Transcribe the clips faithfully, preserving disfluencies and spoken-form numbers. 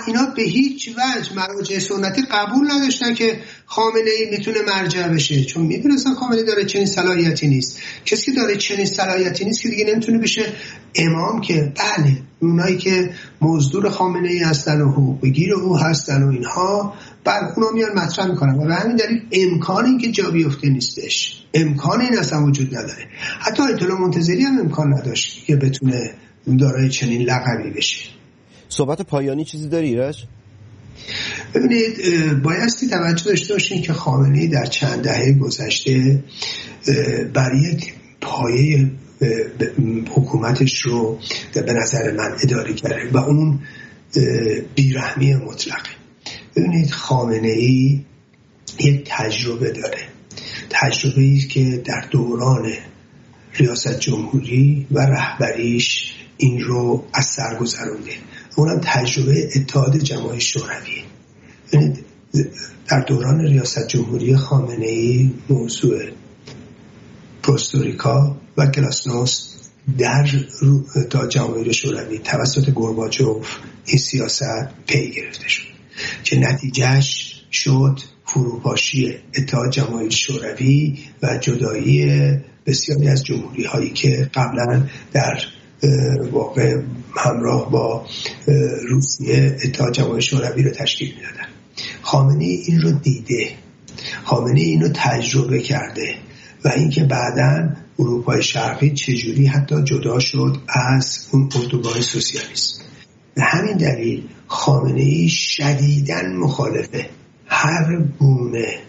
اینا به هیچ وجه مراجع سنتی قبول نداشتن که خامنه‌ای میتونه مرجع بشه، چون میدونستن خامنه‌ای داره چنین صلاحیتی نیست. کسی که داره چنین صلاحیتی نیست که دیگه نمیتونه بشه امام. که بله اونایی که مزدور خامنه‌ای هستن و حقوق‌گیر او هستن و اینها بر اونا میان مطرح میکنن و به همین دلیل امکان این که جا بیفته نیستش، امکان این اصلا وجود نداره. حتی آیت الله منتظری هم امکان نداشت که بتونه دارای چنین لقبی بشه. صحبت پایانی چیزی داری ایرج؟ ببینید بایستی توجه داشته باشین که خامنه‌ای در چند دهه گذشته برای یک پایه حکومتش رو به نظر من اداره کرده و اون بیرحمی مطلقه. ببینید خامنه‌ای یک تجربه داره، تجربه‌ای که در دوران ریاست جمهوری و رهبریش این رو از سر گذرونده. اونم تجربه اتحاد جماهیر شوروی. یعنی در دوران ریاست جمهوری خامنه‌ای موضوع پروستوریکا و گلاسنوست در اتحاد جماهیر شوروی توسط گورباچوف این سیاست پی گرفته شد که نتیجهش شد فروپاشی اتحاد جماهیر شوروی و جدایی بسیاری از جمهوری هایی که قبلا در واقع همراه با روسیه اتحاد جماهیر شوروی رو تشکیل میدادن. خامنه‌ای این رو دیده، خامنه‌ای این رو تجربه کرده و اینکه بعداً اروپای شرقی چجوری حتی جدا شد از اون اردوگاه سوسیالیسم. به همین دلیل خامنه‌ای شدیداً مخالفه هر گونه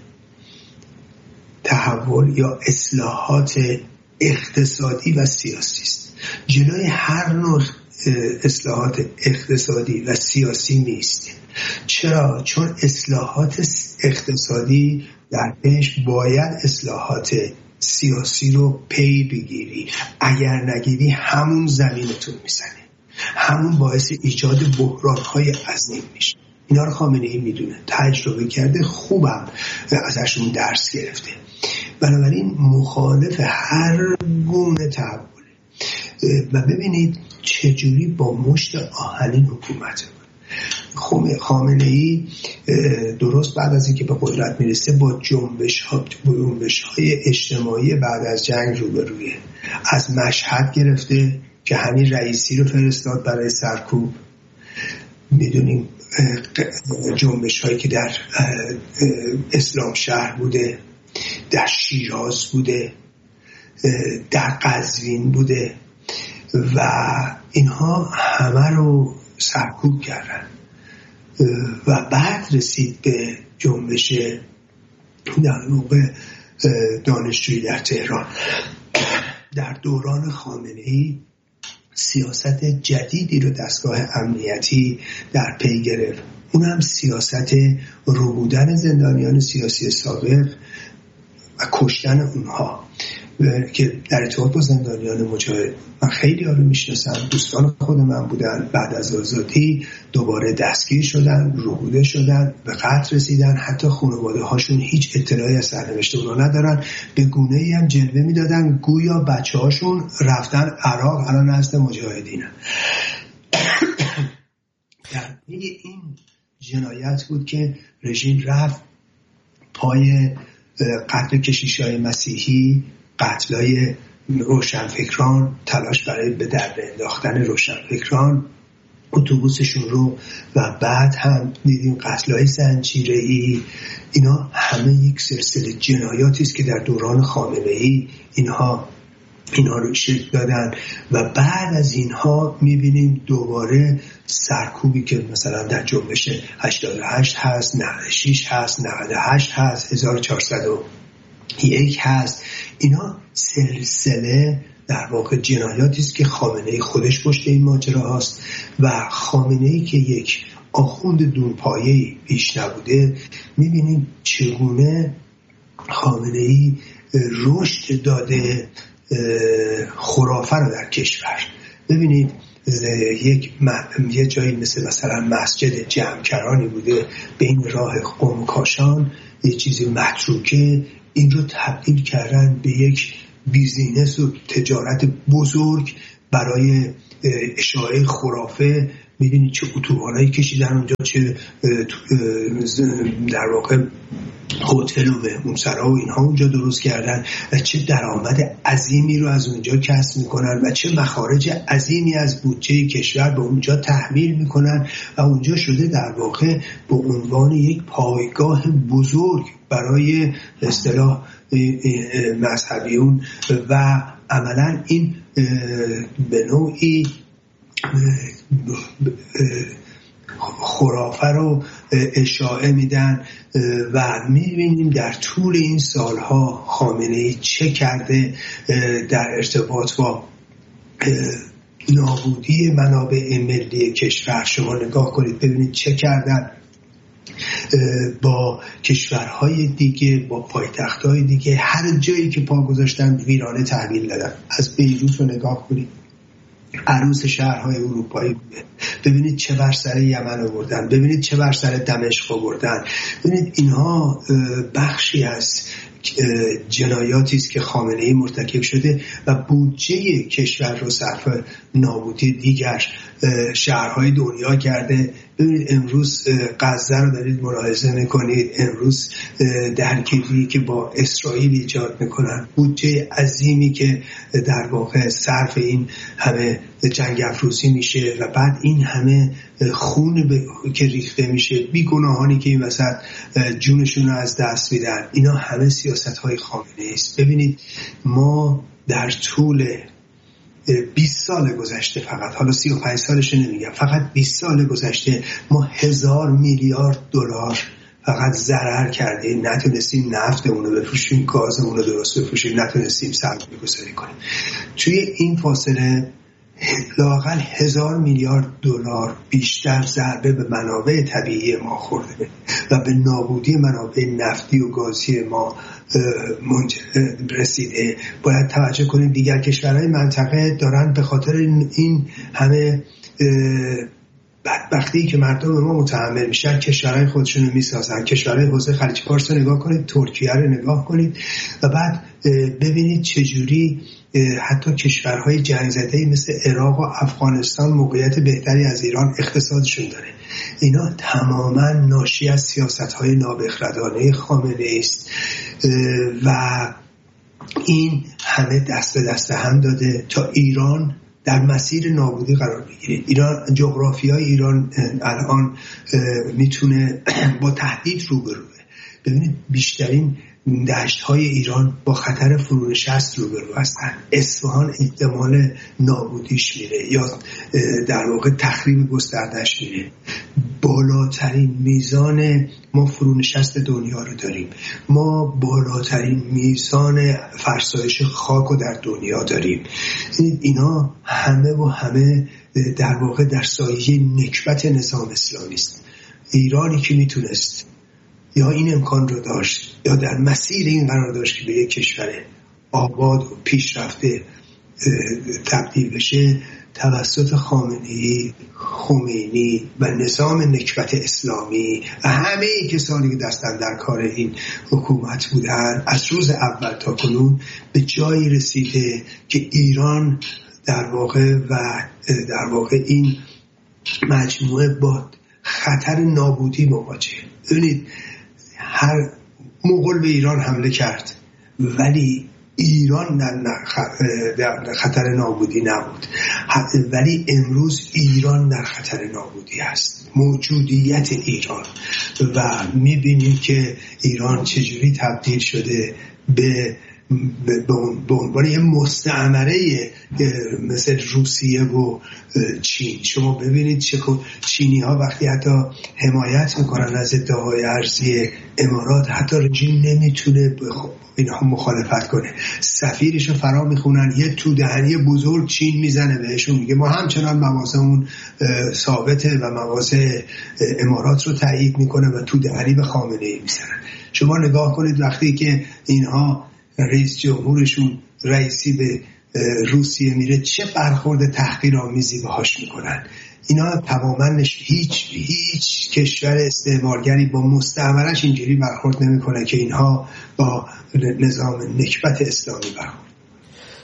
تحول یا اصلاحات اقتصادی و سیاسی است. جلوی هر نوع اصلاحات اقتصادی و سیاسی نیست. چرا؟ چون اصلاحات اقتصادی در پیش باید اصلاحات سیاسی رو پی بگیری، اگر نگیری همون زمینتون میزنه، همون باعث ایجاد بحران‌های عظیم میشه. اینا رو خامنه‌ای میدونه، تجربه کرده، خوبم ازشون درس گرفته. بنابراین مخالف هر گونه تحول. و ببینید چجوری با مشت آهنین حکومت خامنه‌ای درست بعد از اینکه به قدرت میرسه با جنبش ها جنبش های اجتماعی بعد از جنگ روبرویه. از مشهد گرفته که همین رئیسی رو فرستاد برای سرکوب، میدونیم جنبش هایی که در اسلام شهر بوده، در شیراز بوده، در قزوین بوده و اینها همه رو سرکوب کردن و بعد رسید به جنبش در موقع دانشجویی در تهران. در دوران خامنه‌ای سیاست جدیدی رو دستگاه امنیتی در پی گرفت، اون هم سیاست ربودن زندانیان سیاسی سابق و کشتن اونها که در ارتباط با زندانیان مجاهد. من خیلی ها رو میشناسم، دوستان خود من بودن، بعد از آزادی دوباره دستگیر شدن، ربوده شدن، به قتل رسیدن، حتی خانواده هاشون هیچ اطلاعی از سرنوشت اونا ندارن، به گونه ای هم جلوه میدادن گویا بچه هاشون رفتن عراق، الان نزد مجاهدینن. در این جنایت بود که رژیم رفت پای قتل کشیشای مسیحی، قتلای روشنفکران، تلاش برای به در انداختن روشنفکران، اتوبوسشون رو، و بعد هم دیدیم قتلای زنجیره‌ای. اینا همه یک سلسله جنایاتی است که در دوران خامنه‌ای اینها اینها رو شکل دادن و بعد از اینها میبینیم دوباره سرکوبی که مثلا در جنبش هشتاد و هشت هست، نود و شش هست، نود و هشت هست، هزار و چهارصد و یک هست. اینا سلسله در واقع جنایاتی است که خامنه‌ای خودش پشت این ماجرا هست و خامنه‌ای که یک آخوند دونپایه‌ای بیش نبوده، میبینیم چگونه خامنه‌ای رشد داده خرافه رو در کشور. ببینید یک یه جایی مثل مثلا مسجد جمع‌کرانی بوده بین راه قم کاشان، یه چیزی متروکه، این رو تبدیل کردن به یک بیزینس و تجارت بزرگ برای اشاعه خرافه می‌بینید چه اتوبانایی کشیدن اونجا، چه در واقع هتل و مهمونسرا و اینها اونجا درست کردن و چه درآمد عظیمی رو از اونجا کسب میکنن و چه مخارج عظیمی از بودجه کشور به اونجا تحمیل میکنن و اونجا شده در واقع به عنوان یک پایگاه بزرگ برای اصطلاح مذهبیون و عملا این به نوعی خرافه رو اشاعه میدن و میبینیم در طول این سالها خامنه‌ای چه کرده در ارتباط با نابودی منابع ملی کشور. شما نگاه کنید ببینید چه کردن با کشورهای دیگه، با پایتختهای دیگه، هر جایی که پا گذاشتن ویرانه تحویل دادن. از بیروت رو نگاه کنید، عروس شهرهای اروپایی بوده، ببینید چه بر سر یمن آوردن، ببینید چه بر سر دمشق آوردن. ببینید اینها بخشی از جنایاتی است که خامنه‌ای مرتکب شده و بودجه کشور رو صرف نابودی دیگر شهرهای دنیا کرده. ببینید امروز غزه رو دارید ملاحظه میکنید، امروز درگیری که با اسرائیل ایجاد میکنن، بودجه عظیمی که در واقع صرف این همه جنگ افروزی میشه و بعد این همه خون ب... که ریخته میشه، بیگناهانی که این وسط جونشون رو از دست میدن، اینا همه سیاست های خامنه‌ای است. ببینید ما در طول بیست سال گذشته، فقط حالا سی و پنج سالش نمیگم، فقط بیست سال گذشته ما هزار میلیارد دلار فقط ضرر کردیم، نتونستیم نفتمون رو بفروشیم، گازمون رو درست بفروشیم، نتونستیم سرمایه گذاری کنیم. توی این فاصله لااقل هزار میلیارد دلار بیشتر ضربه به منابع طبیعی ما خورده و به نابودی منابع نفتی و گازی ما رسیده. باید توجه کنیم دیگر کشورهای منطقه دارن به خاطر این همه بدبختی که مردم ما متحمل میشن کشورهای خودشون رو میسازن. کشورهای حوزه خلیج فارس رو نگاه کنید، ترکیه رو نگاه کنید و بعد ببینید چجوری حتی کشورهای جنگ زده مثل عراق و افغانستان موقعیت بهتری از ایران اقتصادشون داره. اینا تماما ناشی از سیاست‌های نابخردانه خامنه‌ای است و این همه دست به دست هم داده تا ایران در مسیر نابودی قرار بگیره. ایران، جغرافیای ایران الان میتونه با تهدید روبروه. ببینید بیشترین دشت‌های ایران با خطر فرونشست روبرو هستن. اصفهان احتمال نابودیش میره یا در واقع تخریب گستردهش میره. بالاترین میزان ما فرونشست دنیا رو داریم. ما بالاترین میزان فرسایش خاک رو در دنیا داریم. اینا همه و همه در واقع در سایه نکبت نظام اسلامی است. ایرانی که میتونست یا این امکان رو داشت یا در مسیر این قرار داشت که به یک کشور آباد و پیشرفته تبدیل بشه، توسط خامنه‌ای، خمینی و نظام نکبت اسلامی و همه کسانی که دستن در کار این حکومت بودن از روز اول تا کنون به جایی رسیده که ایران در واقع و در واقع این مجموعه با خطر نابودی مواجهه. ببینید هر مغول به ایران حمله کرد ولی ایران در خطر نابودی نبود، ولی امروز ایران در خطر نابودی است، موجودیت ایران. و میبینیم که ایران چجوری تبدیل شده به به عنوان یه مستعمره مثل روسیه و چین. شما ببینید چه چینی ها وقتی حتی حمایت میکنن از ادعاهای ارضی امارات، حتی رژیم نمیتونه اینها مخالفت کنه، سفیرشو فرا میخونن، یه تو دهنی بزرگ چین میزنه بهشون، میگه ما همچنان مواضعمون ثابته و مواضع امارات رو تایید میکنه و تو دهنی به خامنه‌ای میزنن. شما نگاه کنید وقتی که اینها رئیس جمهورشون رئیسی به روسیه میره چه برخورد تحقیرآمیزی باهاش میکنن. اینا تماما هیچ هیچ کشور استعمارگری با مستعمرش اینجوری برخورد نمیکنه که اینها با نظام نکبت اسلامی برخورد.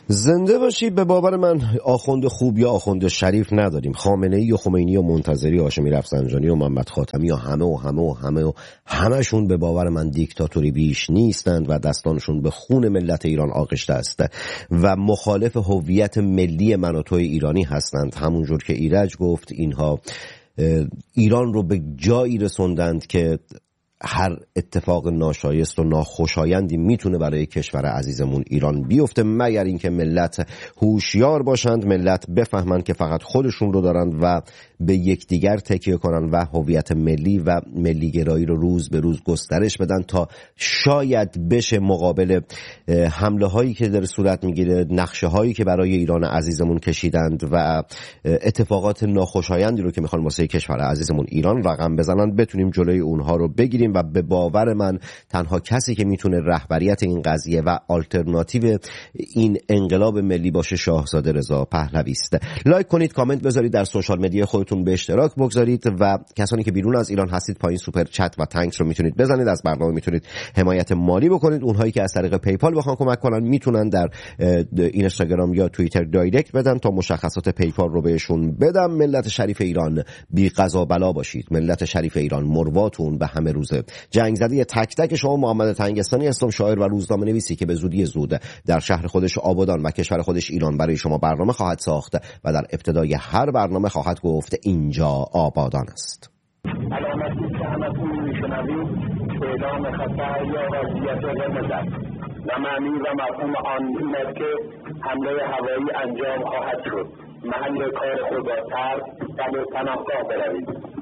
زنده باشی. به باور من آخوند خوب یا آخوند شریف نداریم. خامنه‌ای و خمینی و منتظری، هاشمی رفسنجانی و محمد خاتمی و همه و همه و همه و همشون به باور من دیکتاتوری بیش نیستند و دستانشون به خون ملت ایران آغشته است و مخالف هویت ملی من و توی ایرانی هستند. همونجور که ایرج گفت، اینها ایران رو به جایی رسوندند که هر اتفاق ناشایست و ناخوشایندی میتونه برای کشور عزیزمون ایران بیفته، مگر اینکه ملت هوشیار باشند، ملت بفهمند که فقط خودشون رو دارند و به یکدیگر تکیه کنن و هویت ملی و ملی گرایی رو روز به روز گسترش بدن تا شاید بشه مقابل حمله هایی که در صورت میگیره، نقشه هایی که برای ایران عزیزمون کشیدند و اتفاقات ناخوشایندی رو که میخوان واسه کشور عزیزمون ایران رقم بزنن، بتونیم جلوی اونها رو بگیریم. و به باور من تنها کسی که میتونه رهبریت این قضیه و آلترناتیو این انقلاب ملی باشه شاهزاده رضا پهلوی است. لایک کنید، کامنت بذارید، در سوشال مدیا خودتون به اشتراک بگذارید و کسانی که بیرون از ایران هستید پایین سوپر چت و تانکس رو میتونید بزنید. از برنامه میتونید حمایت مالی بکنید. اونهایی که از طریق پیپال بخوان کمک کنن میتونن در اینستاگرام یا توییتر دایرکت بدن تا مشخصات پیپال رو بهشون بدم. ملت شریف ایران بی قضا بلا باشید. ملت شریف ایران مرواتون به همه روز. جنگ زده تک تک شما. محمد تنگستانی هستم، شاعر و روزنامه نویسی که به زودی زود در شهر خودش آبادان و کشور خودش ایران برای شما برنامه خواهد ساخت و در ابتدای هر برنامه خواهد گفت اینجا آبادان است. علامتی که همتون میشنوید اعلام خطر یا وضعیت قرمز است و معنی و مفهوم آن این است که حمله هوایی انجام خواهد شد. محل کار خود را ترک و به پناهگاه بروید.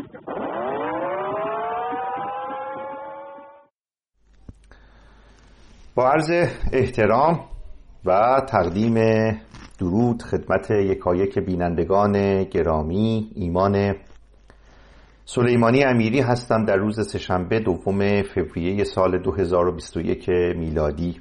با عرض احترام و تقدیم درود خدمت یکایک بینندگان گرامی، ایمان سلیمانی امیری هستم در روز سه‌شنبه دوم فوریه سال دو هزار و بیست و یک میلادی.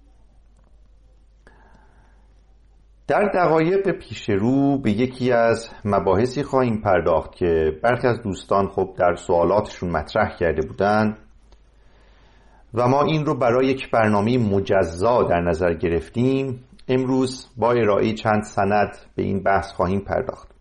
در دقایق پیش رو به یکی از مباحثی خواهیم پرداخت که برخی از دوستان خب در سوالاتشون مطرح کرده بودند و ما این رو برای یک برنامه مجزا در نظر گرفتیم. امروز با ارائه چند سند به این بحث خواهیم پرداخت.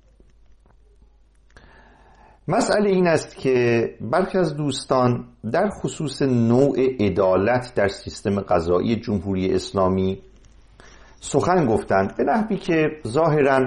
مسئله این است که برخی از دوستان در خصوص نوع عدالت در سیستم قضایی جمهوری اسلامی سخن گفتند به نحوی که ظاهراً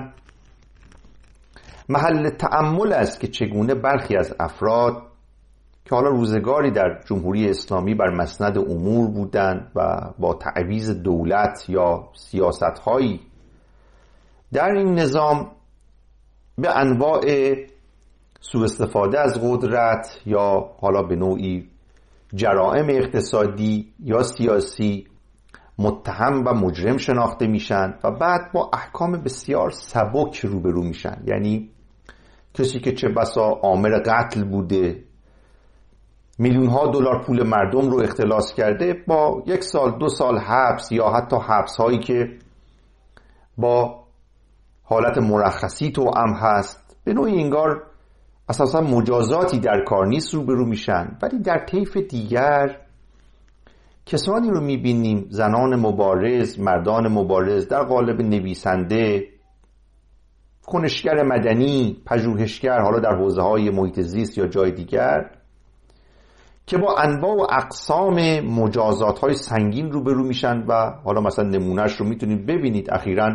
محل تأمل است که چگونه برخی از افراد که حالا روزگاری در جمهوری اسلامی بر مسند امور بودند و با تعویض دولت یا سیاست‌هایی در این نظام به انواع سوء استفاده از قدرت یا حالا به نوعی جرائم اقتصادی یا سیاسی متهم و مجرم شناخته میشن و بعد با احکام بسیار سبک روبرو میشن. یعنی کسی که چه بسا آمر قتل بوده، میلیون ها دلار پول مردم رو اختلاس کرده، با یک سال دو سال حبس یا حتی حبس هایی که با حالت مرخصی توأم هست، به نوعی انگار اساسا مجازاتی در کار نیست روبرو میشن. ولی در طیف دیگر کسانی رو میبینیم، زنان مبارز، مردان مبارز، در قالب نویسنده، کنشگر مدنی، پژوهشگر، حالا در حوزه‌های محیط زیست یا جای دیگر، که با انواع و اقسام مجازات‌های سنگین روبرو میشن و حالا مثلا نمونهش رو میتونید ببینید. اخیراً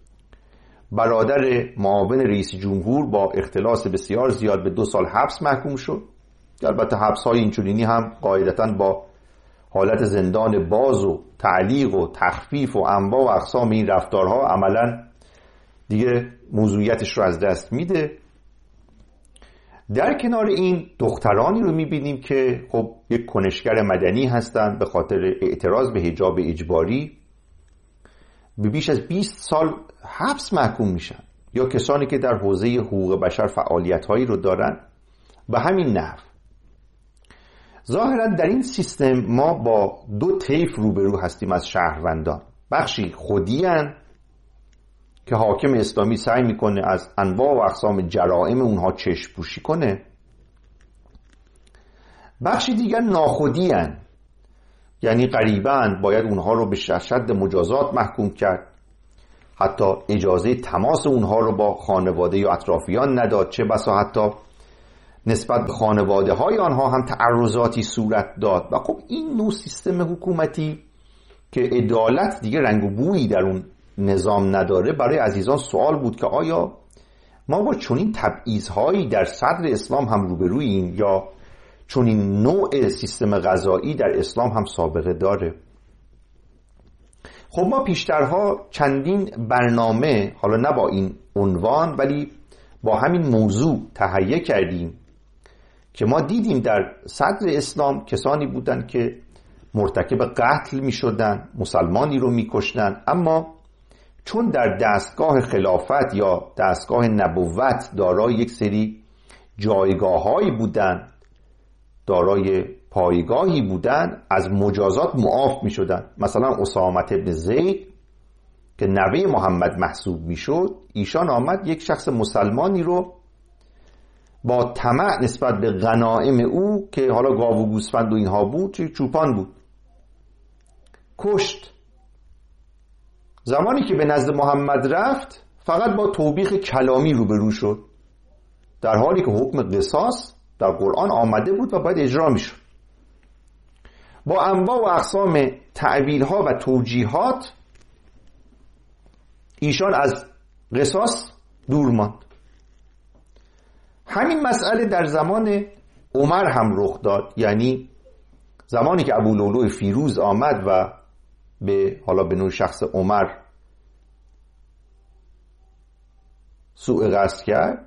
برادر معاون رئیس جمهور با اختلاس بسیار زیاد به دو سال حبس محکوم شد. البته حبس‌های اینچنینی هم قاعدتاً با حالت زندان باز و تعلیق و تخفیف و انواع و اقسام این رفتارها عملاً دیگه موضوعیتش رو از دست میده. در کنار این دخترانی رو میبینیم که خب یک کنشگر مدنی هستند، به خاطر اعتراض به حجاب اجباری به بیش از بیست سال حبس محکوم میشن، یا کسانی که در حوزه حقوق بشر فعالیت‌هایی رو دارن به همین نحو. ظاهرا در این سیستم ما با دو طیف روبرو هستیم از شهروندان. بخشی خودی‌اند که حاکم اسلامی سعی میکنه از انواع و اقسام جرائم اونها چشم پوشی کنه. بخشی دیگر ناخودی هن یعنی غریباً باید اونها رو به شد مجازات محکوم کرد، حتی اجازه تماس اونها رو با خانواده یا اطرافیان نداد، چه بسا حتی نسبت به خانواده های آنها هم تعرضاتی صورت داد. و خب این نوع سیستم حکومتی که عدالت دیگه رنگ و بویی در اون نظام نداره، برای عزیزان سوال بود که آیا ما با چنین تبعیض‌هایی در صدر اسلام هم روبروییم یا چنین نوع سیستم قضایی در اسلام هم سابقه داره؟ خب ما پیشترها چندین برنامه، حالا نه با این عنوان ولی با همین موضوع تهیه کردیم که ما دیدیم در صدر اسلام کسانی بودند که مرتکب قتل می شدن، مسلمانی رو می کشتن، اما چون در دستگاه خلافت یا دستگاه نبوت دارای یک سری جایگاه‌هایی بودن، دارای پایگاهی بودن، از مجازات معاف می شدن. مثلا اسامه ابن زید که نوه محمد محسوب می شد، ایشان آمد یک شخص مسلمانی رو با طمع نسبت به غنایم او که حالا گاو و گوسفند و اینها بود، چوپان بود، کشت. زمانی که به نزد محمد رفت فقط با توبیخ کلامی روبرو شد، در حالی که حکم قصاص در قرآن آمده بود و باید اجرا می شد. با انواع و اقسام تعبیل ها و توجیهات ایشان از قصاص دور ماند. همین مسئله در زمان عمر هم رخ داد، یعنی زمانی که ابولؤلؤ فیروز آمد و به حالا به نوع شخص عمر سوء قصد کرد،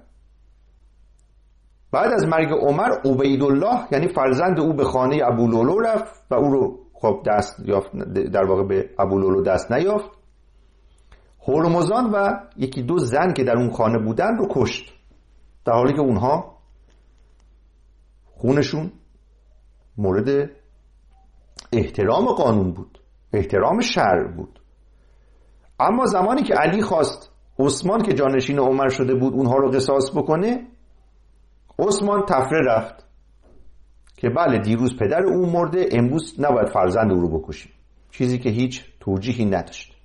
بعد از مرگ عمر عبیدالله یعنی فرزند او به خانه ابولؤلؤ رفت و او رو خب دست یافت، در واقع به ابولؤلؤ دست نیافت. هرمزان و یکی دو زن که در اون خانه بودن رو کشت، در حالی که اونها خونشون مورد احترام قانون بود، احترام شرع بود. اما زمانی که علی خواست عثمان که جانشین عمر شده بود اونها رو قصاص بکنه، عثمان تفره رفت که بله دیروز پدر او مرده، امروز نباید فرزند او رو بکشیم، چیزی که هیچ توجیهی نداشت.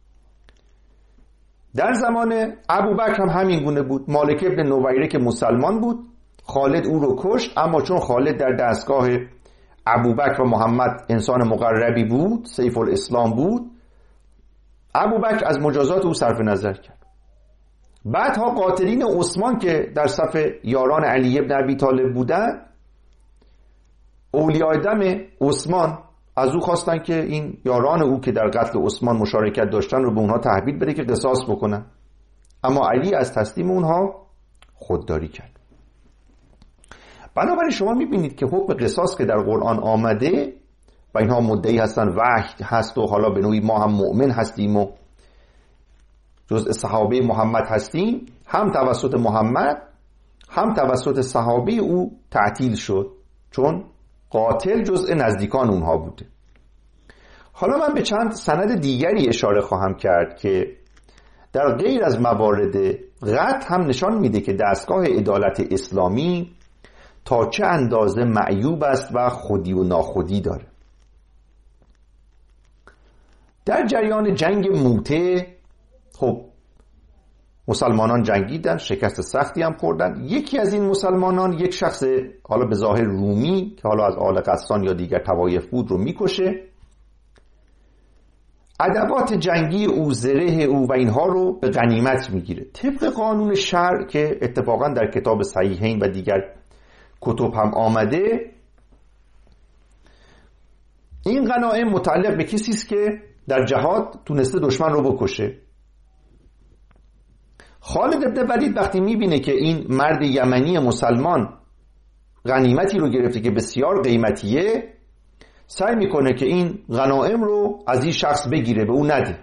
در زمان ابوبکر هم همین گونه بود. مالک ابن نویره که مسلمان بود، خالد او رو کشت، اما چون خالد در دستگاه ابوبکر و محمد انسان مقربی بود، سیف الاسلام بود، ابوبکر از مجازات او صرف نظر کرد. بعدها قاتلین عثمان که در صف یاران علی ابن ابی طالب بودند، اولیاء دم عثمان از او خواستن که این یاران او که در قتل عثمان مشارکت داشتن رو به اونها تحویل بده که قصاص بکنن، اما علی از تسلیم اونها خودداری کرد. بنابراین شما میبینید که حکم قصاص که در قرآن آمده و اینها مدعی هستن وحی هست و حالا به نوعی ما هم مؤمن هستیم و جزء صحابه محمد هستیم، هم توسط محمد هم توسط صحابه او تعطیل شد، چون قاتل جزء نزدیکان اونها بوده. حالا من به چند سند دیگری اشاره خواهم کرد که در غیر از موارد قتل هم نشان میده که دستگاه عدالت اسلامی تا چه اندازه معیوب است و خودی و ناخودی داره. در جریان جنگ موته خب مسلمانان جنگیدن، شکست سختی هم خوردن. یکی از این مسلمانان یک شخص حالا به ظاهر رومی که حالا از آل غسان یا دیگر طوایف بود رو میکشه، ادوات جنگی او، زره او و اینها رو به غنیمت میگیره طبق قانون شرع که اتفاقا در کتاب صحیحین و دیگر کتب هم آمده. این غنایم متعلق به کسی است که در جهاد تونسته دشمن رو بکشه. خالد ابن ولید وقتی میبینه که این مرد یمنی مسلمان غنیمتی رو گرفته که بسیار قیمتیه، سعی میکنه که این غنایم رو از این شخص بگیره، به او نده.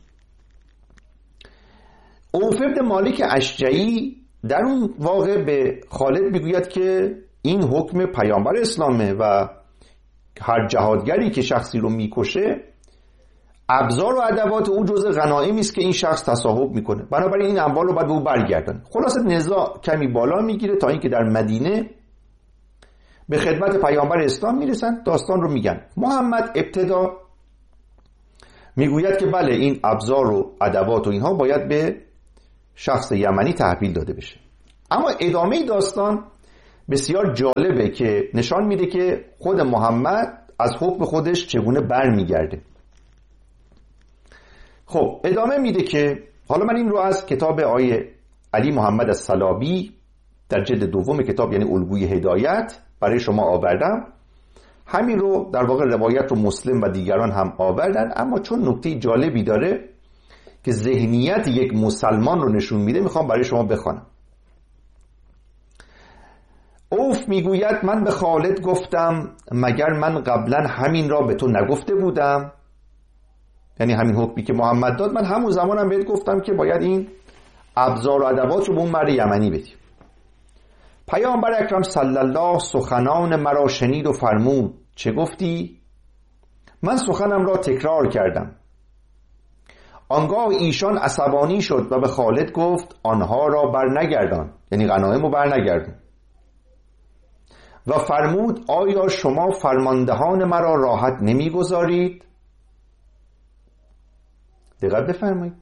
اوف ابن مالک اشجعی در اون واقع به خالد میگوید که این حکم پیامبر اسلامه و هر جهادگری که شخصی رو میکشه ابزار و ادوات او جزء غنایمی است که این شخص تصاحب میکنه، بنابراین این اموال رو باید به او برگردن. خلاصه نزاع کمی بالا میگیره تا اینکه در مدینه به خدمت پیامبر اسلام میرسن، داستان رو میگن. محمد ابتدا میگوید که بله این ابزار و ادوات و اینها باید به شخص یمنی تحویل داده بشه. اما ادامه داستان بسیار جالبه که نشان میده که خود محمد از حکم خودش چگونه بر میگرده. خب ادامه میده که حالا من این رو از کتاب آیه علی محمد الصلابی در جلد دوم کتاب یعنی الگوی هدایت برای شما آوردم. همین رو در واقع روایت رو مسلم و دیگران هم آوردن، اما چون نکته جالبی داره که ذهنیت یک مسلمان رو نشون میده میخوام برای شما بخوانم. اوف میگوید من به خالد گفتم مگر من قبلا همین را به تو نگفته بودم؟ یعنی همین حکمی که محمد داد من همون زمانم بهت گفتم که باید این ابزار و ادوات رو به اون مرد یمنی بدیم. پیامبر اکرم صلی الله سخنان مرا شنید و فرمود چه گفتی؟ من سخنم را تکرار کردم. آنگاه ایشان عصبانی شد و به خالد گفت آنها را بر نگردان، یعنی غنایم رو بر نگردون، و فرمود آیا شما فرماندهان مرا راحت نمی گذارید؟ دقت بفرمایید.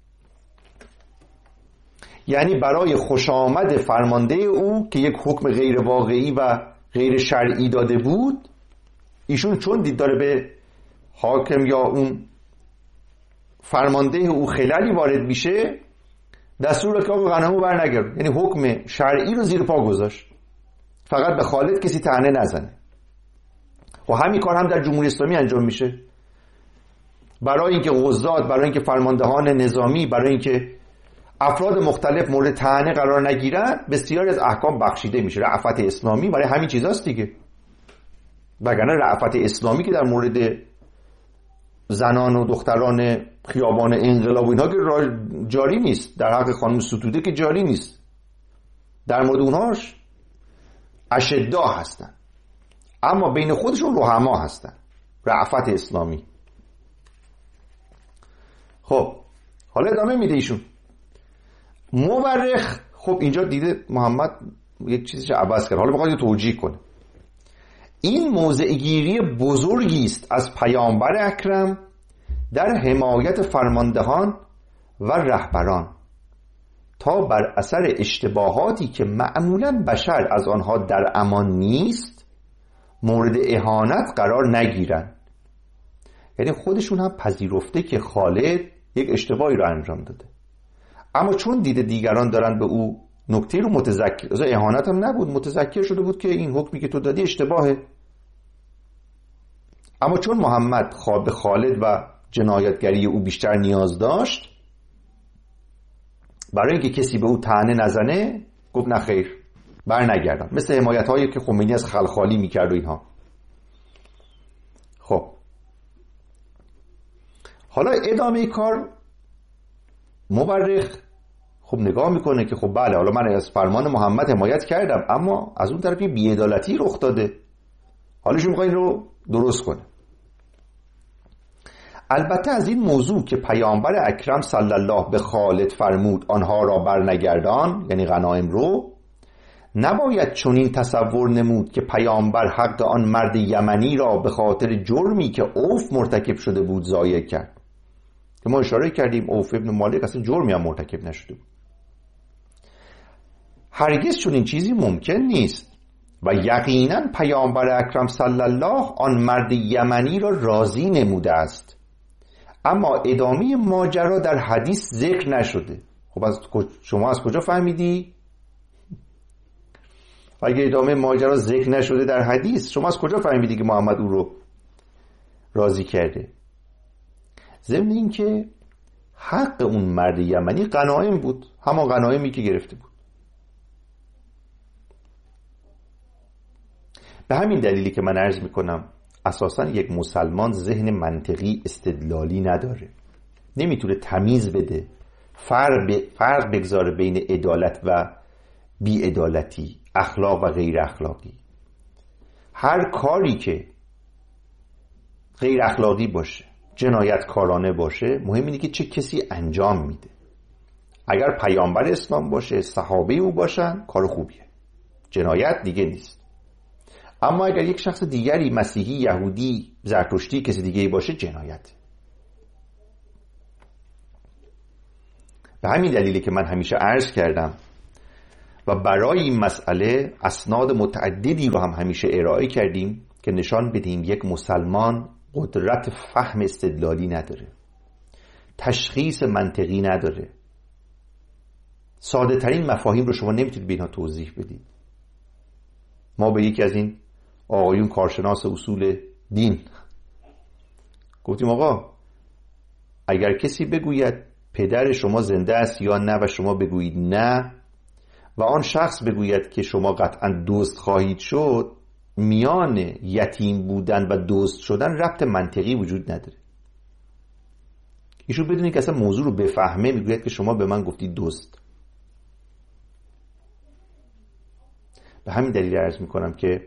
یعنی برای خوش آمد فرمانده او که یک حکم غیر واقعی و غیر شرعی داده بود، ایشون چون دید داره به حاکم یا اون فرمانده او خلالی وارد میشه، دستور که آقا غنمو بر نگرد، یعنی حکم شرعی رو زیر پا گذاشت، فقط به خالد کسی طعنه نزنه. و همین کار هم در جمهوری اسلامی انجام میشه. برای اینکه قضات، برای اینکه فرماندهان نظامی، برای اینکه افراد مختلف مورد طعنه قرار نگیرن، بسیاری از احکام بخشیده میشه. رأفت اسلامی برای همین چیزاست دیگه. وگرنه رأفت اسلامی که در مورد زنان و دختران خیابان انقلاب و اینها که جاری نیست، در حق خانم ستوده که جاری نیست، در مورد اونهاش اشدا هستن، اما بین خودشون رحما هستن. رأفت اسلامی. خب حالا ادامه میده ایشون. مورخ خب اینجا دیده محمد یک چیزش عوض کرد، حالا میخواد توجیه کنه. این موضعگیری بزرگی است از پیامبر اکرم در حمایت فرماندهان و رهبران تا بر اثر اشتباهاتی که معمولا بشر از آنها در امان نیست مورد اهانت قرار نگیرند. یعنی خودشون هم پذیرفته که خالد یک اشتباهی رو انجام داده، اما چون دیده دیگران دارن به او نکته رو متذکر، از اهانت هم نبود، متذکر شده بود که این حکمی که تو دادی اشتباهه. اما چون محمد خواب خالد و جنایتگری او بیشتر نیاز داشت، برای اینکه کسی به او طعنه نزنه گفت نه خیر بر نگردن، مثل حمایت هایی که خمینی از خلخالی میکرد و اینها. خب حالا ادامه کار مورخ خب نگاه میکنه که خب بله حالا من از فرمان محمد حمایت کردم، اما از اون طرف یه بی‌عدالتی رخ داده، حالا شما میخواین رو درست کنه. البته از این موضوع که پیامبر اکرم صلی الله به خالد فرمود آنها را برنگردان، یعنی غنایم رو، نباید چنین تصور نمود که پیامبر حق آن مرد یمنی را به خاطر جرمی که اوف مرتکب شده بود ضایع کرد. که ما اشاره کردیم اوف ابن مالک اصلا جرمی هم مرتکب نشده بود. هرگز چنین چیزی ممکن نیست و یقینا پیامبر اکرم صلی الله آن مرد یمنی را راضی نموده است، اما ادامه ماجرا در حدیث ذکر نشده. خب از شما از کجا فهمیدی؟ اگه ادامه ماجرا ذکر نشده در حدیث، شما از کجا فهمیدی که محمد او رو راضی کرده؟ ضمن این که حق اون مرد یمنی غنایم بود، همون غنایمی که گرفته بود. به همین دلیلی که من عرض میکنم اساساً یک مسلمان ذهن منطقی استدلالی نداره، نمیتونه تمیز بده، فرق, فرق بگذاره بین عدالت و بی‌عدالتی، اخلاق و غیر اخلاقی. هر کاری که غیر اخلاقی باشه، جنایتکارانه باشه، مهم اینه که چه کسی انجام میده. اگر پیامبر اسلام باشه، صحابه او باشن، کار خوبیه، جنایت دیگه نیست. اما اگر یک شخص دیگری مسیحی، یهودی، زرتشتی، کسی دیگه‌ای باشه جنایت. به همین دلیلی که من همیشه عرض کردم و برای این مسئله اسناد متعددی رو هم همیشه ارائه کردیم که نشان بدیم یک مسلمان قدرت فهم استدلالی نداره، تشخیص منطقی نداره، ساده ترین مفاهیم رو شما نمیتونید به اینها توضیح بدید. ما به یکی از این آقایون کارشناس اصول دین گفتیم آقا اگر کسی بگوید پدر شما زنده است یا نه و شما بگویید نه و آن شخص بگوید که شما قطعا دزد خواهید شد، میان یتیم بودن و دزد شدن ربط منطقی وجود نداره. ایشون بدونید که اصلا موضوع رو بفهمه میگوید که شما به من گفتی دزد. به همین دلیل عرض میکنم که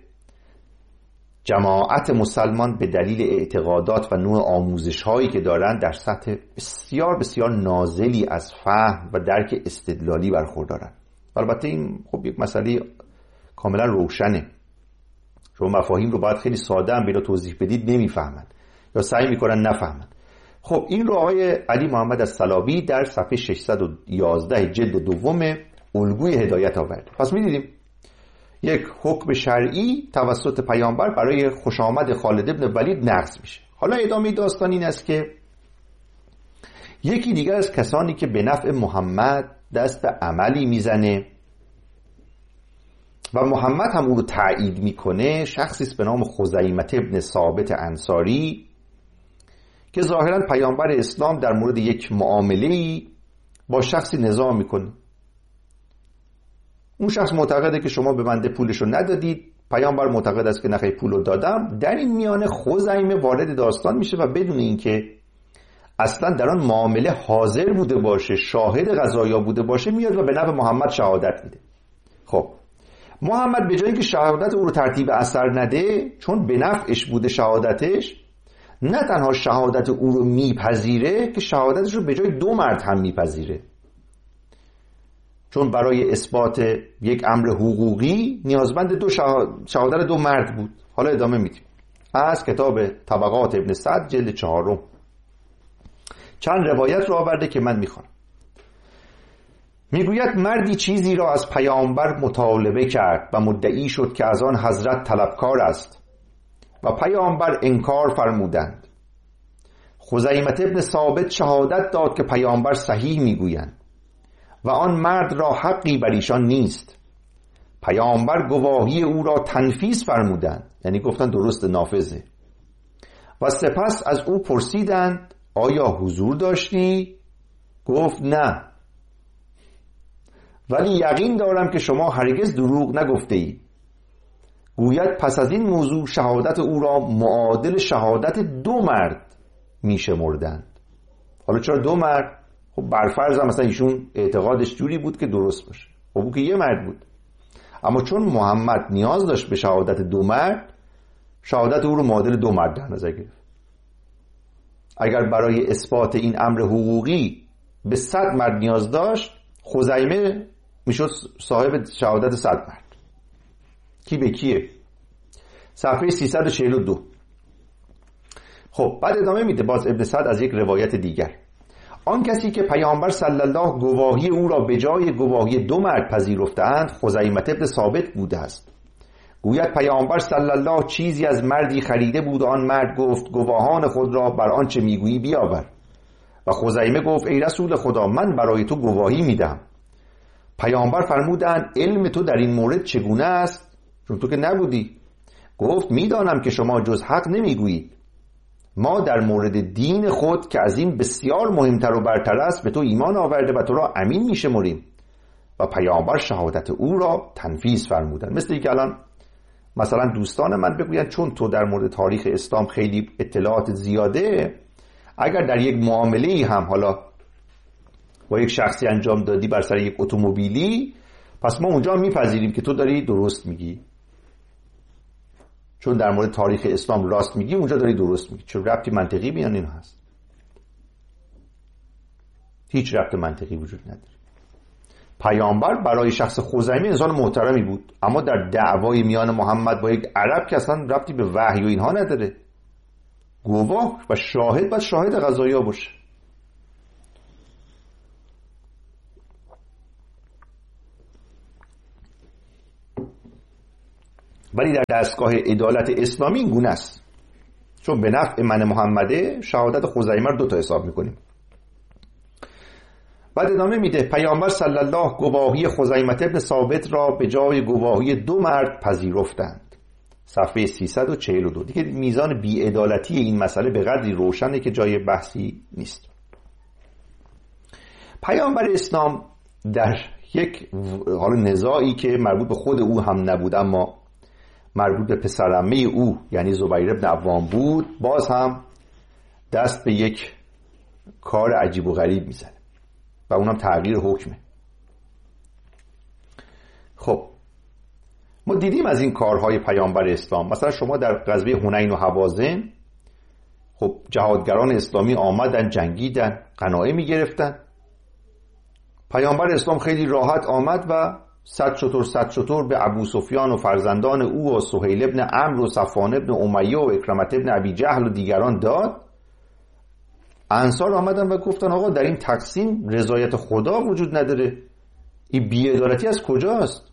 جماعت مسلمان به دلیل اعتقادات و نوع آموزش هایی که دارن در سطح بسیار بسیار نازلی از فهم و درک استدلالی برخوردارن. البته این خب یک مسئله کاملا روشنه. شما مفاهیم رو باید خیلی ساده هم بلا توضیح بدید نمیفهمن یا سعی میکنن نفهمن. خب این رو آقای علی محمد الصلاوی در صفحه ششصد و یازده جلد دوم الگوی هدایت آورد. پس می‌دیدیم یک حکم شرعی توسط پیامبر برای خوشامد خالد بن ولید نقض میشه. حالا ادامه داستان این است که یکی دیگر از کسانی که به نفع محمد دست به عملی میزنه و محمد هم او رو تایید میکنه شخصی است به نام خزیمه ابن ثابت انصاری که ظاهرا پیامبر اسلام در مورد یک معامله‌ای با شخصی نزاع میکنه. اون شخص معتقده که شما به بنده پولشو ندادید، پیامبر معتقد است که نخیر پولو دادم. در این میانه خزیمه وارد داستان میشه و بدون اینکه اصلا در آن معامله حاضر بوده باشه، شاهد قضایا بوده باشه، میاد و به نفع محمد شهادت میده. خب محمد به جای اینکه شهادت او رو ترتیب اثر نده، چون به نفعش بوده شهادتش، نه تنها شهادت او رو میپذیره که شهادتش رو به جای دو مرد هم میپذیره، چون برای اثبات یک امر حقوقی نیازمند دو شهادت دو مرد بود. حالا ادامه میدیم از کتاب طبقات ابن سعد جلد چهارم چند روایت رو آورده که من میخوام. میگوید مردی چیزی را از پیامبر مطالبه کرد و مدعی شد که از آن حضرت طلبکار است و پیامبر انکار فرمودند. خزیمه ابن ثابت شهادت داد که پیامبر صحیح میگویند و آن مرد را حقی بر ایشان نیست. پیامبر گواهی او را تنفیذ فرمودند، یعنی گفتن درست نافذه، و سپس از او پرسیدند آیا حضور داشتی؟ گفت نه، ولی یقین دارم که شما هرگز دروغ نگفته اید. گوید پس از این موضوع شهادت او را معادل شهادت دو مرد می شمردند. حالا چرا دو مرد؟ خب برفرض هم مثلا ایشون اعتقادش جوری بود که درست باشه، خب او که یه مرد بود، اما چون محمد نیاز داشت به شهادت دو مرد، شهادت او رو معادل دو مرد در نظر گرفت. اگر برای اثبات این امر حقوقی به صد مرد نیاز داشت، خزیمه میشد صاحب شهادت صد مرد. کی به کیه؟ صفحه سیصد و چهل و دو. خب بعد ادامه میده باز ابن سعد از یک روایت دیگر. آن کسی که پیامبر صلی الله گواهی او را به جای گواهی دو مرد پذیرفتند خزیمه ابن ثابت بوده است. گوید پیامبر صلی الله چیزی از مردی خریده بود و آن مرد گفت گواهان خود را بر آنچه میگویی بیاور. و خزیمه گفت ای رسول خدا من برای تو گواهی میدم. پیامبر فرمودند علم تو در این مورد چگونه است؟ چون تو که نبودی. گفت میدانم که شما جز حق نمیگویید. ما در مورد دین خود که از این بسیار مهمتر و برتر است به تو ایمان آورده و تو را امین میشمریم. و پیامبر شهادت او را تنفیذ فرمودند. مثل اینکه الان مثلا دوستان من بگویند چون تو در مورد تاریخ اسلام خیلی اطلاعات زیاده، اگر در یک معامله هم حالا با یک شخصی انجام دادی بر سر یک اتومبیلی، پس ما اونجا میپذیریم که تو داری درست میگی، چون در مورد تاریخ اسلام راست میگی، اونجا داری درست میگی. چون ربطی منطقی بیان این هست؟ هیچ ربط منطقی وجود نداره. پیامبر برای شخص خزیمه انسان محترمی بود، اما در دعوای میان محمد با یک عرب که اصلا ربطی به وحی و اینها نداره، گواه و شاهد و شاهد قضایا باشه. ولی در دستگاه عدالت اسلامی این گونه است، چون به نفع من محمده شهادت خزیمه رو دو تا حساب میکنیم. بعد ادامه میده پیامبر صلی الله گواهی خزیمه ابن ثابت را به جای گواهی دو مرد پذیرفتند. صفحه سیصد و چهل و دو. دیگه میزان بی‌عدالتی این مسئله به قدری روشنه که جای بحثی نیست. پیامبر اسلام در یک حال نزاعی که مربوط به خود او هم نبود اما مربوط به پسرعمه او یعنی زبیر ابن عوام بود، باز هم دست به یک کار عجیب و غریب میزنه و اونم تغییر حکمه. خب ما دیدیم از این کارهای پیامبر اسلام، مثلا شما در غزوه حنین و هوازن خب جهادگران اسلامی آمدن، جنگیدن، غنایمی گرفتن. پیامبر اسلام خیلی راحت آمد و صد شتر صد شتر به ابو سفیان و فرزندان او و سهیل ابن عمرو و صفوان ابن امیه و اکرمت ابن ابی جهل و دیگران داد. انصار آمدن و گفتن آقا در این تقسیم رضایت خدا وجود نداره، این بی‌عدالتی از کجاست؟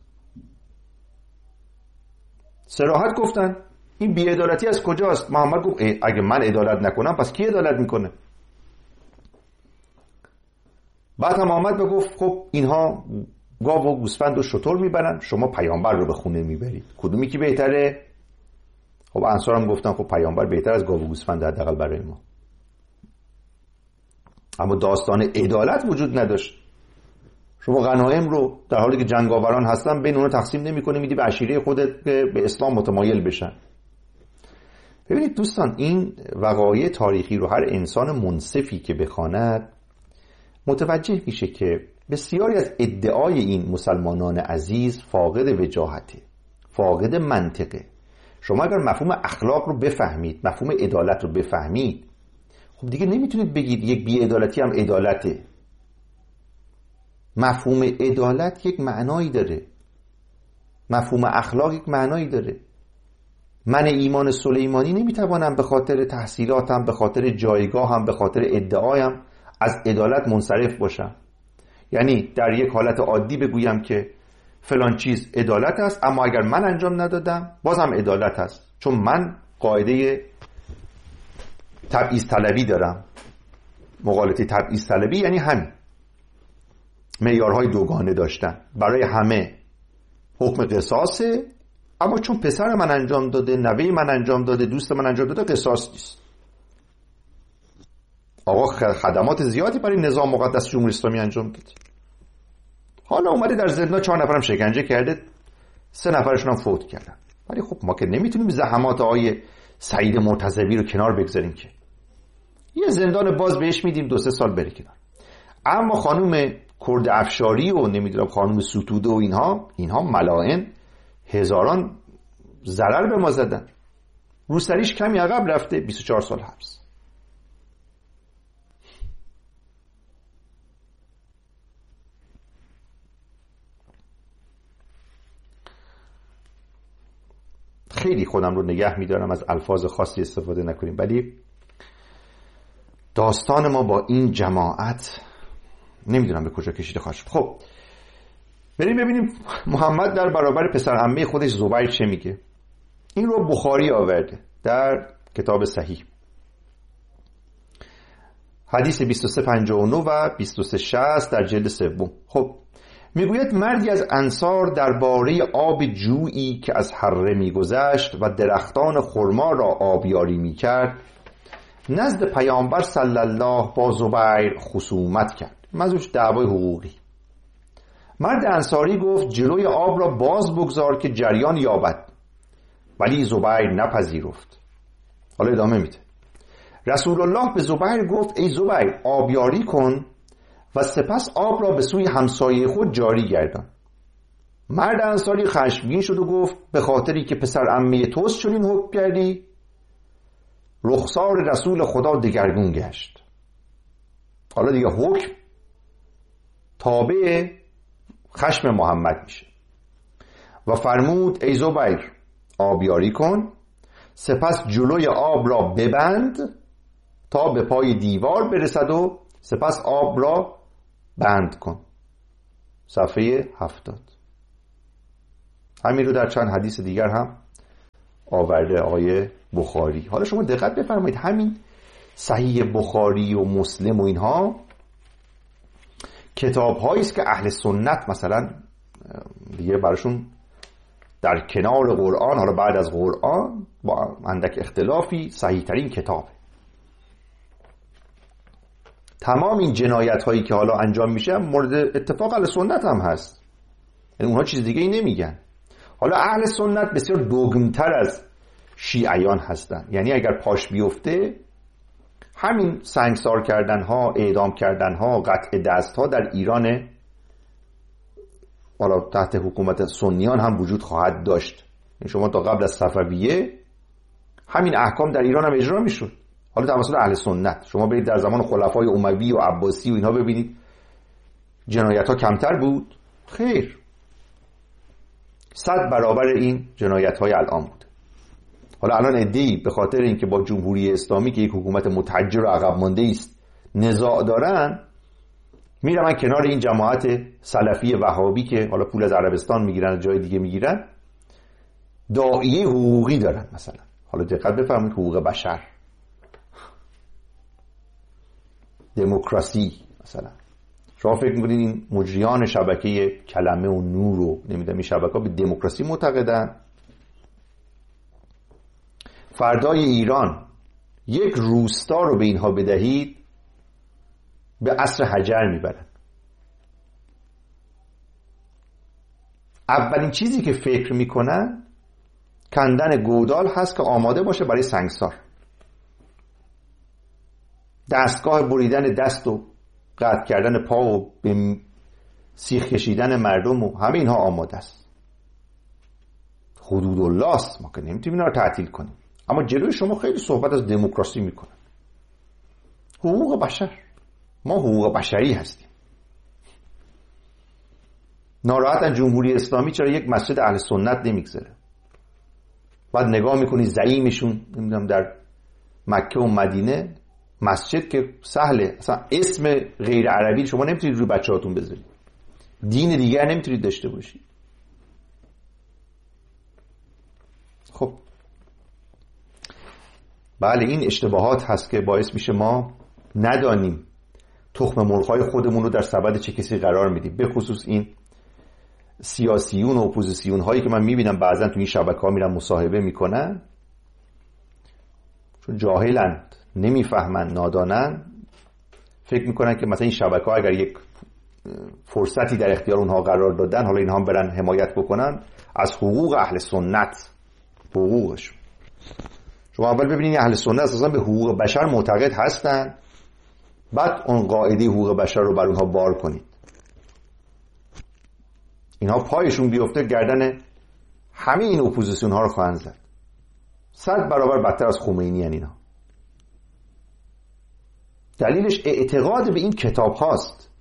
صراحت گفتن این بی‌عدالتی از کجاست؟ محمد گفت اگه من عدالت نکنم پس کی عدالت میکنه؟ بعد هم آمد و گفت خب اینها گاو و گوسفند و شتر میبرن، شما پیامبر رو به خونه میبرید، کدومی که بهتره؟ خب انصار هم گفتن خب پیامبر بهتر از گاو و گوسفند حداقل برای ما. اما داستان عدالت وجود نداشت. شما غنایم رو در حالی که جنگاوران هستن بین اونها تقسیم نمی‌کنی، میدی به عشیره خودت به اسلام متمایل بشن. ببینید دوستان، این وقایع تاریخی رو هر انسان منصفی که بخواند متوجه میشه که بسیاری از ادعای این مسلمانان عزیز فاقد وجاهته، فاقد منطقه. شما اگر مفهوم اخلاق رو بفهمید، مفهوم عدالت رو بفهمید، خب دیگه نمیتونید بگید یک بی‌عدالتی هم عدالته. مفهوم عدالت یک معنایی داره، مفهوم اخلاق یک معنایی داره. من ایمان سلیمانی نمیتوانم به خاطر تحصیلاتم، به خاطر جایگاهم، به خاطر ادعایم از عدالت منصرف باشم. یعنی در یک حالت عادی بگویم که فلان چیز عدالت است، اما اگر من انجام ندادم بازم عدالت است، چون من قاعده تبعیض طلبی دارم. مقالطه تبعیض طلبی یعنی همین، معیارهای دوگانه داشتن. برای همه حکم قصاصه، اما چون پسر من انجام داده، نوه من انجام داده، دوست من انجام داده، قصاص نیست. آقا خدمات زیادی برای نظام مقدس جمهوری اسلامی انجام داده، حالا اومده در زندان چهار نفرم شکنجه کرده، سه نفرشون هم فوت کردن. ولی خب ما که نمیتونیم زحمات آقای سعید مرتضوی رو کنار بگذاریم که یه زندان باز بهش میدیم دو سه سال بره کنار. اما خانم کرد افشاری و نمیدونم خانم ستوده و اینها اینها ملاعن هزاران ضرر به ما زدن، روسریش کمی عقب رفته، بیست و چهار سال حبس. خیلی خودم رو نگه میدارم از الفاظ خاصی استفاده نکنیم، ولی داستان ما با این جماعت نمیدونم به کجا کشیده خواهد شد. خب بریم ببینیم محمد در برابر پسر عمه خودش زبیر چه میگه. این رو بخاری آورده در کتاب صحیح، حدیث بیست و سه پنجاه و نه و بیست و سه شصت در جلد سوم. خب میگوید مردی از انصار درباره آب جویی که از حره میگذشت و درختان خرما را آبیاری میکرد نزد پیامبر صلی الله با زبیر خصومت کرد، منظورش دعوای حقوقی. مرد انصاری گفت جلوی آب را باز بگذار که جریان یابد، ولی زبیر نپذیرفت. حالا ادامه میده. رسول الله به زبیر گفت ای زبیر آبیاری کن و سپس آب را به سوی همسایه خود جاری گردان. مرد انصاری خشمگین شد و گفت به خاطری که پسر عمه توست چنین حکم کردی؟ رخسار رسول خدا دگرگون گشت. حالا دیگه حکم تابع خشم محمد میشه و فرمود ای زبیر آبیاری کن، سپس جلوی آب را ببند تا به پای دیوار برسد و سپس آب را بند کن. صفحه هفتاد. همین رو در چند حدیث دیگر هم آورده آقای بخاری. حالا شما دقت بفرمایید، همین صحیح بخاری و مسلم و اینها کتاب هایی است که اهل سنت مثلا دیگه براشون در کنار قرآن، حالا بعد از قرآن با اندک اختلافی صحیح ترین کتاب. تمام این جنایت هایی که حالا انجام میشه مورد اتفاق اهل سنت هم هست، یعنی اونها چیز دیگه ای نمیگن. حالا اهل سنت بسیار دوگمتر از شیعیان هستن، یعنی اگر پاش بیفته همین سنگسار کردن ها، اعدام کردن ها، قطع دست ها در ایران حالا تحت حکومت سنیان هم وجود خواهد داشت. شما تا قبل از صفویه همین احکام در ایران هم اجرا میشد، حالا توسط اهل سنت. شما برید در زمان خلفای اموی و عباسی و اینها ببینید جنایت ها کمتر بود؟ خیر، صد برابر این جنایت های الان بود. حالا الان عده‌ای به خاطر اینکه با جمهوری اسلامی که یک حکومت متحجر و عقب مانده است نزاع دارن، میرن کنار این جماعت سلفی وهابی که حالا پول از عربستان میگیرن، از جای دیگه میگیرن، داعیه حقوقی دارن. مثلا حالا دقت بفرمایید، حقوق بشر، دموکراسی. مثلا شما فکر میکنید این مجریان شبکه کلمه و نور و نمیدونم این شبکه‌ها به دموکراسی معتقدن؟ فردای ایران یک روستا رو به اینها بدهید به عصر حجر میبرن. اولین چیزی که فکر میکنن کندن گودال هست که آماده باشه برای سنگسار. دستگاه بریدن دست و قطع کردن پا و به سیخ کشیدن مردم و همه اینها آماده است. حدود الله است، ما که نمیتونیم اینا رو تعطیل کنیم. اما جلوی شما خیلی صحبت از دموکراسی میکنن. حقوق بشر، ما حقوق بشری هستیم. ناراحتن جمهوری اسلامی چرا یک مسجد اهل سنت نمیگذاره. بعد نگاه میکنی زعیمشون نمیدونم در مکه و مدینه مسجد که سهله، اصلا اسم غیر عربی شما نمیتونید روی بچه‌هاتون بذارید، دین دیگر نمیتونید داشته باشید. خب بله، این اشتباهات هست که باعث میشه ما ندانیم تخم مرغ‌های خودمون رو در سبد چه کسی قرار میدیم. به خصوص این سیاسیون و اپوزیسیون هایی که من میبینم بعضا تو این شبکه‌ها میرن مصاحبه میکنن، چون جاهلن، نمیفهمن، نادانن، فکر میکنن که مثلا این شبکه‌ها اگر یک فرصتی در اختیار اونها قرار دادن، حالا اینها هم برن حمایت بکنن از حقوق اهل سنت، حقوقش. شما اول ببینید اهل سنت اساسا به حقوق بشر معتقد هستن، بعد اون قاعده حقوق بشر رو بر اونها بار کنید. اینها پایشون بیفته گردن همه این اپوزیسیون ها رو خواهند زد. صد برابر بدتر از خمینی ان اینا. دلیلش اعتقاد به این کتاب هاست.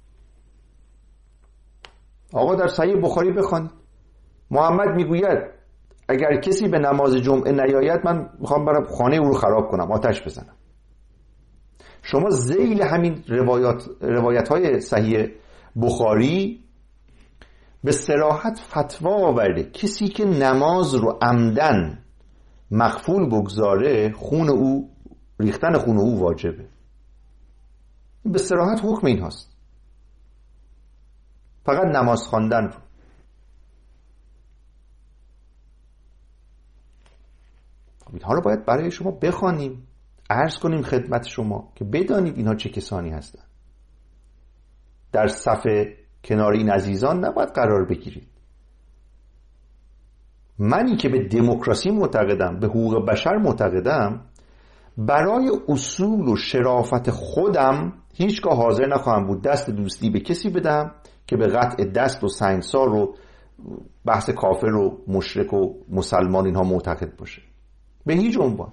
آقا در صحیح بخاری بخوانید، محمد میگوید اگر کسی به نماز جمعه نیاید من میخوام برم خانه او رو خراب کنم، آتش بزنم. شما ذیل همین روایات روایت های صحیح بخاری به صراحت فتوا آورده کسی که نماز رو عمدن مغفول بگذاره خون او، ریختن خون او واجبه. به صراحت حکم این هست، فقط نماز خواندن رو. حالا باید برای شما بخوانیم، عرض کنیم خدمت شما که بدانید اینها چه کسانی هستند. در صف کنار این عزیزان نباید قرار بگیرید. منی که به دموکراسی معتقدم، به حقوق بشر معتقدم، برای اصول و شرافت خودم هیچگاه حاضر نخواهم بود دست دوستی به کسی بدم که به قطع دست و سنگسار و بحث کافر و مشرک و مسلمان اینها معتقد باشه، به هیچ عنوان.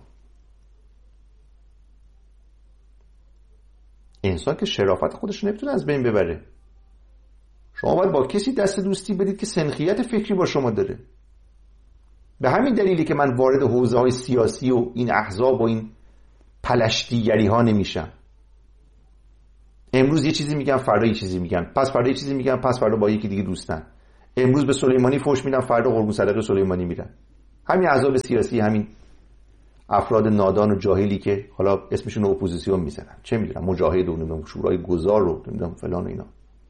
انسان که شرافت خودش نمیتونه از بین ببره. شما باید با کسی دست دوستی بدید که سنخیت فکری با شما داره. به همین دلیلی که من وارد حوزه های سیاسی و این احزاب و این پلشتیگری ها نمیشم. امروز یه چیزی میگم، فردا یه چیزی میگم، پس فردا یه چیزی میگم، پس فردا با یکی دیگه دوستن. امروز به سلیمانی فحش میدم، فردا قربون صدقه سلیمانی میرن. همین احزاب سیاسی، همین افراد نادان و جاهلی که حالا اسمشون اپوزیسیون میزنن، چه میدونم مجاهد و نمیدونم شورای گذار و نمیدونم فلان و اینا،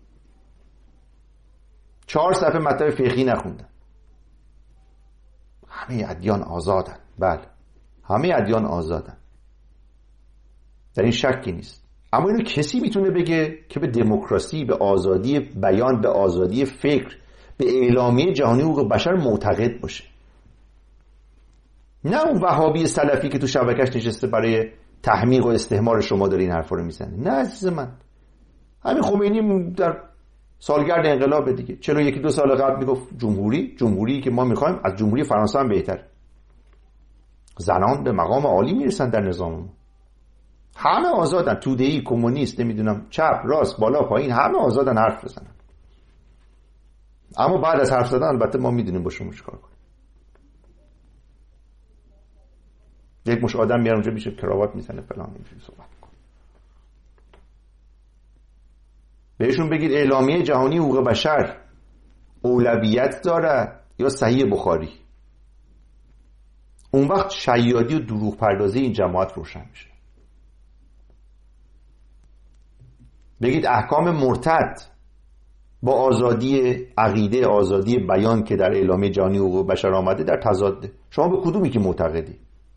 چهار صفحه مطلب فقهی نخوندن. همه ادیان آزادن. بله، همه ادیان آزادن، در این شکی نیست. اما اینو کسی میتونه بگه که به دموکراسی، به آزادی بیان، به آزادی فکر، به اعلامیه جهانی حقوق بشر معتقد باشه؟ نه اون وهابی سلفی که تو شبکش نشسته برای تحمیق و استحمار شما داره این حرفا رو میزنه. نه عزیز من، همین خمینی در سالگرد انقلاب دیگه چلو یکی دو سال قبل میگفت جمهوری جمهوری که ما میخوایم از جمهوری فرانسه هم بهتر. زنان به مقام عالی میرسن در نظام ما. همه آزادن، توده‌ای، کمونیست، نمیدونم چپ راست بالا پایین، همه آزادن حرف بزنن. اما بعد از حرف زدن البته ما میدونیم با شما چیکار کنیم. یک مش آدم میاد اونجا میشه کراوات میزنه فلان اینجوری صحبت میکنه. بهشون بگید اعلامیه جهانی حقوق بشر اولویت داره یا صحیح بخاری، اون وقت شیادی و دروغ پردازی این جماعت روشن میشه. بگید احکام مرتد با آزادی عقیده، آزادی بیان که در اعلامیه جهانی حقوق بشر آمده در تضاده. شما به کدومی که معتقدی؟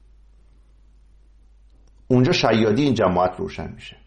اونجا شیادی این جماعت روشن میشه.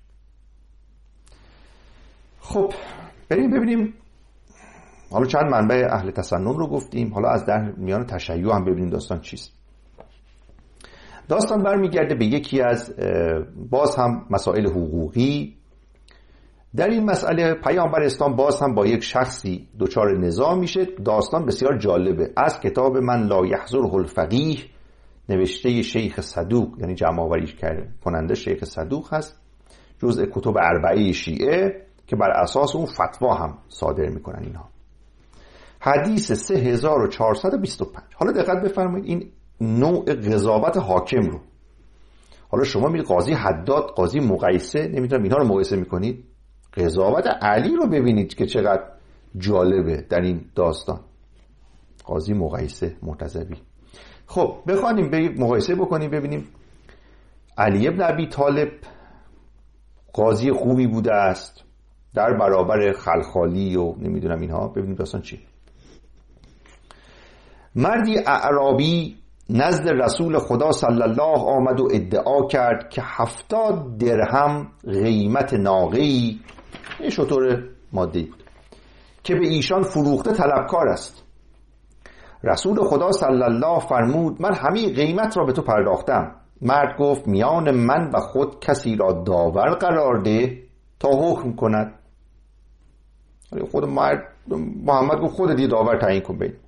خب بریم ببینیم، حالا چند منبع اهل تسنن رو گفتیم، حالا از در میان تشیع هم ببینیم داستان چیست. داستان برمیگرده به یکی از باز هم مسائل حقوقی. در این مسئله پیامبر اسلام باز هم با یک شخصی دچار نزاع میشه. داستان بسیار جالبه، از کتاب من لا یحضره الفقیه نوشته شیخ صدوق، یعنی جمع آوری کننده شیخ صدوق هست، جزء کتب اربعه شیعه که بر اساس اون فتوا هم صادر میکنن اینها. حدیث سه هزار و چهارصد و بیست و پنج. حالا دقت بفرمایید این نوع قضاوت حاکم رو. حالا شما میگید قاضی حداد، قاضی مقایسه، نمیدونم اینها رو مقایسه میکنید. قضاوت علی رو ببینید که چقدر جالبه در این داستان. قاضی مقایسه مرتضوی. خب بخوانیم بگیم مقایسه بکنیم ببینیم علی ابن ابی طالب قاضی خوبی بوده است در برابر خلخالی و نمیدونم اینها. ببینیم داستان چی. مردی اعرابی نزد رسول خدا صلی الله آمد و ادعا کرد که هفتاد درهم قیمت ناقه‌ای، این شتر ماده‌ای بود، که به ایشان فروخته طلبکار است. رسول خدا صلی الله فرمود من همه قیمت را به تو پرداختم. مرد گفت میان من و خود کسی را داور قرار ده تا حکم کند. خود مرد محمد گفت خود دی داور تعیین کن. بین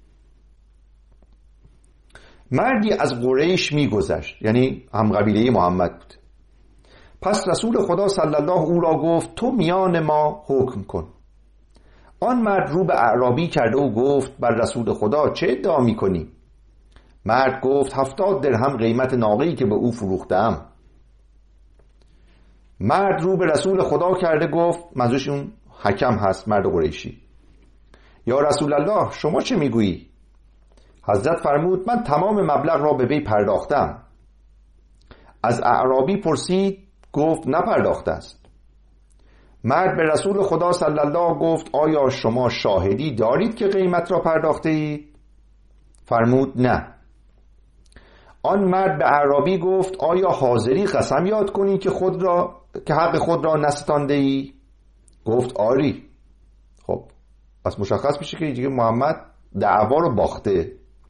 مردی از قریش میگذشت، یعنی هم قبیله محمد بود. پس رسول خدا صلی الله او را گفت تو میان ما حکم کن. آن مرد رو به اعرابی کرده و گفت بر رسول خدا چه ادعا میکنی؟ مرد گفت هفتاد درهم قیمت ناقه‌ای که به او فروختم. مرد رو به رسول خدا کرده گفت، منظورش اون حکم هست، مرد قریشی، یا رسول الله شما چه میگویی؟ حضرت فرمود من تمام مبلغ را به وی پرداختم. از اعرابی پرسید، گفت نپرداخته است. مرد به رسول خدا صلی الله گفت آیا شما شاهدی دارید که قیمت را پرداخته اید؟ فرمود نه. آن مرد به اعرابی گفت آیا حاضری قسم یاد کنی که خود را که حق خود را نستانده ای؟ گفت آری. خب پس مشخص میشه که دیگه محمد دعوا رو باخته.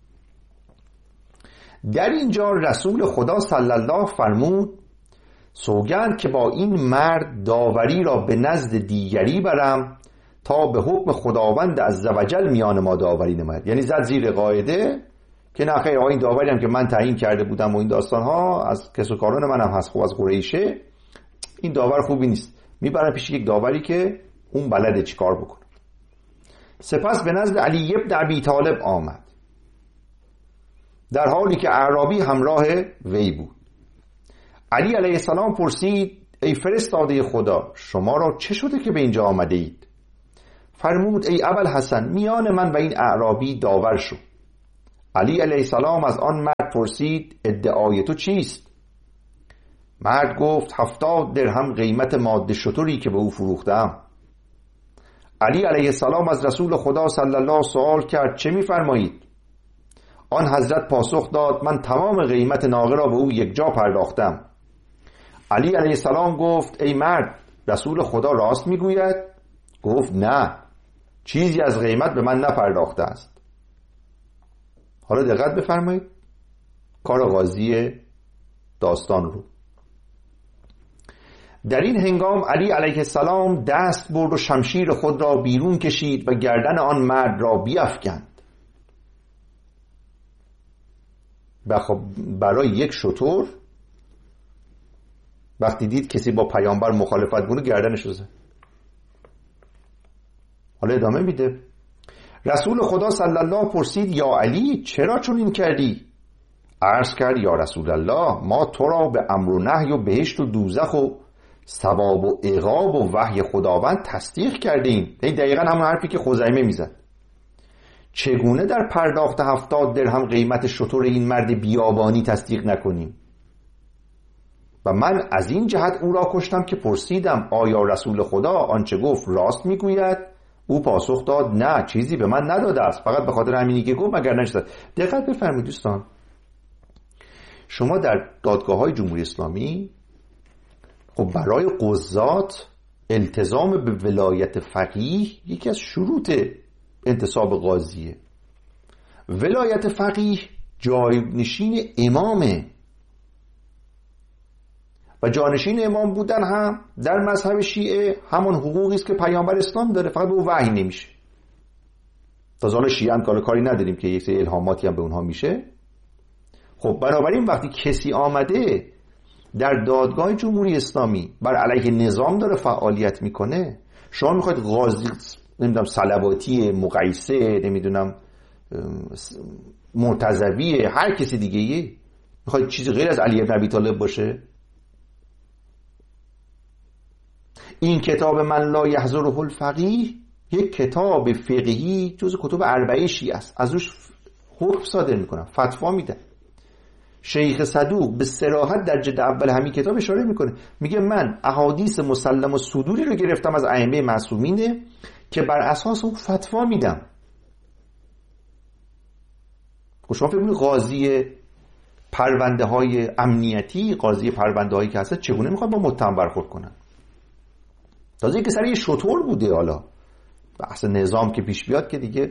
در اینجا رسول خدا صلی الله فرمود سوگند که با این مرد داوری را به نزد دیگری برم تا به حکم خداوند عزوجل میان ما داوری نماید. یعنی زد زیر قاعده که نه خیر، این داوری هم که من تعیین کرده بودم و این داستان ها از کس و کاران من هم هست، خب از قریشه، این داور خوبی نیست، میبرم پیش یک داوری که اون بلده چیکار بکنه. سپس به نزد علی ابن ابی طالب آمد، در حالی که اعرابی همراه وی بود. علی علیه السلام پرسید: ای فرستاده خدا، شما را چه شده که به اینجا آمده اید؟ فرمود: ای ابوالحسن، میان من و این اعرابی داور شو. علی علیه السلام از آن مرد پرسید: ادعای تو چیست؟ مرد گفت: هفتاد درهم قیمت ماده شتری که به او فروختم. علی علیه السلام از رسول خدا صلی الله سوال کرد: چه می‌فرمایید؟ آن حضرت پاسخ داد: من تمام قیمت ناقه را به او یک جا پرداختم. علی علیه السلام گفت: ای مرد، رسول خدا راست میگوید؟ گفت: نه، چیزی از قیمت به من نپرداخته است. حالا دقت بفرمایید کار قاضی داستان رو. در این هنگام علی علیه السلام دست برد و شمشیر خود را بیرون کشید و گردن آن مرد را بیفکند. خب برای یک شتر وقتی دید کسی با پیامبر مخالفت کنه گردنش رو زد. حالا ادامه میده: رسول خدا صلی الله پرسید: یا علی، چرا چون این کردی؟ عرض کرد: یا رسول الله، ما تو را به امر و نهی و بهشت و دوزخ و ثواب و عقاب و وحی خداوند تصدیق کردیم. این دقیقا همون حرفی که خزیمه میزد. چگونه در پرداخت هفتاد درهم قیمت شتر این مرد بیابانی تصدیق نکنیم؟ و من از این جهت او را کشتم که پرسیدم: آیا رسول خدا آنچه گفت راست میگوید؟ او پاسخ داد: نه، چیزی به من نداده است، فقط به خاطر همینی که گفت مگر نشد. دقت بفرمایید دوستان، شما در دادگاه‌های جمهوری اسلامی خب برای قضات التزام به ولایت فقیه یکی از شروط انتصاب قاضیه. ولایت فقیه جانشین امامه و جانشین امام بودن هم در مذهب شیعه همون حقوقی است که پیامبر اسلام داره، فقط به او وحی نمیشه. تا حالا شیعه هم کاری نداریم که یک سری الهاماتی هم به اونها میشه. خب بنابراین وقتی کسی آمده در دادگاه جمهوری اسلامی بر علیه نظام داره فعالیت میکنه، شما میخواید قاضی نمیدونم صلواتی، مقایسه، نمیدونم مرتضوی، هر کسی دیگه یه میخواید چیزی غیر از علی بن ابی طالب باشه؟ این کتاب من لا یحضره الفقیه یک کتاب فقهی جز کتب اربعه شیعه است، از روش حکم صادر میکنن، فتوا میدن. شیخ صدوق به صراحت در جلد اول همین کتاب اشاره میکنه، میگه من احادیث مسلم و صدوری رو گرفتم از ائمه معصومینه که بر اساس اون فتوا میدم. شما فکر می‌کنید قاضی پرونده های امنیتی، قاضی پرونده هایی که هست چگونه میخواد با متهم برخورد کنن؟ تازه که سر یه شطور بوده. حالا بحث نظام که پیش بیاد که دیگه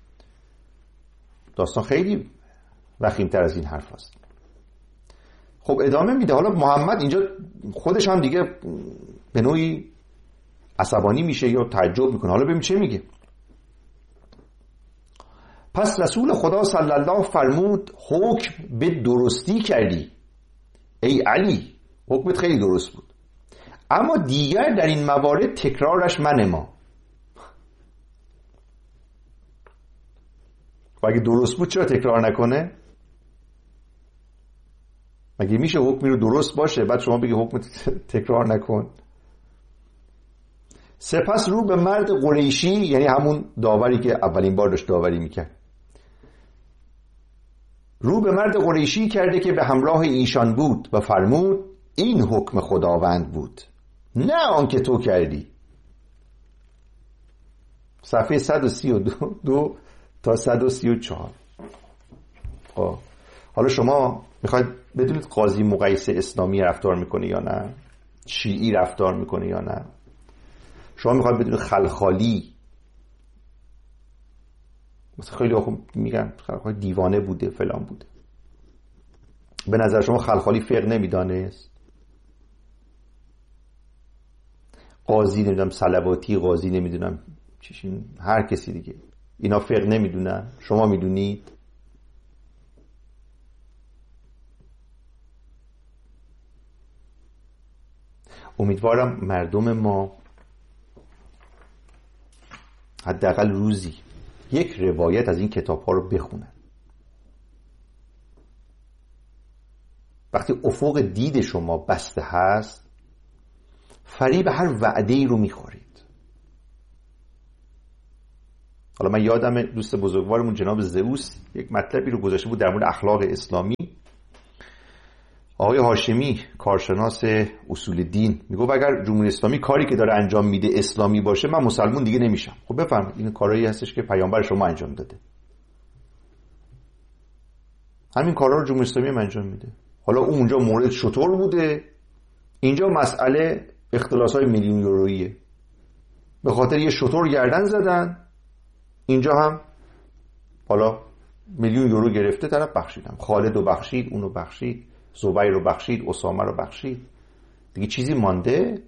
داستان خیلی وخیم‌تر از این حرف هست. خب ادامه میده. حالا محمد اینجا خودش هم دیگه به نوعی عصبانی میشه یا تعجب میکنه. حالا ببین چه میگه. پس رسول خدا صلی الله فرمود: حکم به درستی کردی ای علی، حکمت خیلی درست بود، اما دیگر در این موارد تکرارش منما. و اگه درست بود چرا تکرار نکنه؟ مگه میشه حکمی رو درست باشه بعد شما بگی حکم تکرار نکن؟ سپس رو به مرد قریشی، یعنی همون داوری که اولین بار داشت داوری میکرد، رو به مرد قریشی کرده که به همراه ایشان بود و فرمود: این حکم خداوند بود، نه آن که تو کردی. صفحه صد و سی و دو تا صد و سی و چهار. آه. حالا شما میخواید بدونید قاضی مقایسه اسلامی رفتار میکنه یا نه، شیعی رفتار میکنه یا نه. شما میخواید بدونید خلخالی، مثلا خیلی آخو میگن خلخالی دیوانه بوده فلان بوده. به نظر شما خلخالی فقه نمیدانست؟ قاضی نمیدونم صلواتی، قاضی نمیدونم چیشین، هر کسی دیگه، اینا فقه نمیدونن؟ شما میدونید؟ امیدوارم مردم ما حداقل روزی یک روایت از این کتاب‌ها رو بخونن. وقتی افق دید شما بسته هست، فریب هر وعده‌ای رو میخورید. حالا من یادم دوست بزرگوارمون جناب زئوس یک مطلبی رو گذاشته بود در مورد اخلاق اسلامی. آقای هاشمی کارشناس اصول دین میگه اگر جمهوری اسلامی کاری که داره انجام میده اسلامی باشه، من مسلمان دیگه نمیشم. خب بفرمایید این کارهایی هستش که پیامبر شما انجام داده. همین کارا رو جمهوری اسلامی هم انجام میده. حالا اونجا مورد شطور بوده، اینجا مسئله اختلاس‌های میلیون یوروییه. به خاطر یه شطور گردن زدن، اینجا هم حالا میلیون یورو گرفته طرف بخشیدم. خالد رو بخشید، اونو بخشید، زبیر رو بخشید، اسامه رو بخشید. دیگه چیزی مانده؟